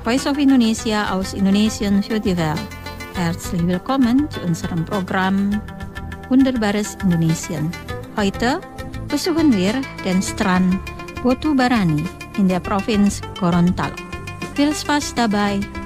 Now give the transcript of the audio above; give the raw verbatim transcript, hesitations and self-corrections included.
Voice of Indonesia aus Indonesien für die Welt. Herzlich willkommen zu unserem Programm Wunderbares Indonesien. Heute besuchen wir den Strand Botubarani in der Provinz Gorontalo. Viel Spaß dabei!